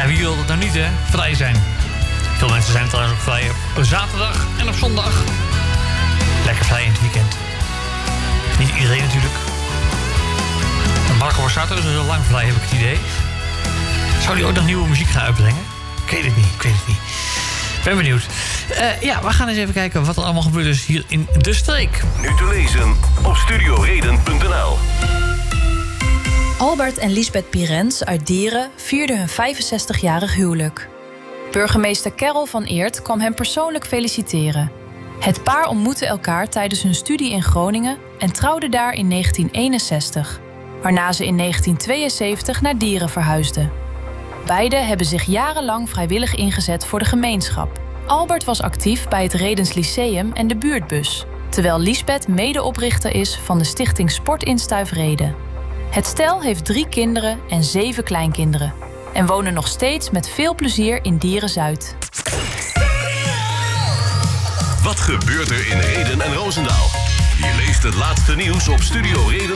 wie wil dat nou niet, hè? Vrij zijn. Veel mensen zijn trouwens ook vrij op zaterdag en op zondag. Lekker vrij in het weekend. Niet iedereen natuurlijk. Marco Borsato is al lang vrij, heb ik het idee. Zou hij ook nog nieuwe muziek gaan uitbrengen? Ik weet het niet. Ben benieuwd. We gaan eens even kijken wat er allemaal gebeurd is hier in de streek. Nu te lezen op studioreden.nl. Albert en Lisbeth Pirens uit Dieren vierden hun 65-jarig huwelijk. Burgemeester Karel van Eert kwam hem persoonlijk feliciteren. Het paar ontmoette elkaar tijdens hun studie in Groningen en trouwden daar in 1961, waarna ze in 1972 naar Dieren verhuisden. Beiden hebben zich jarenlang vrijwillig ingezet voor de gemeenschap. Albert was actief bij het Redens Lyceum en de buurtbus, terwijl Lisbeth medeoprichter is van de stichting Sport in Stuyverreden. Het stel heeft 3 kinderen en 7 kleinkinderen en wonen nog steeds met veel plezier in Dieren-Zuid. Wat gebeurt er in Rheden en Roosendaal? Je leest het laatste nieuws op studioreden.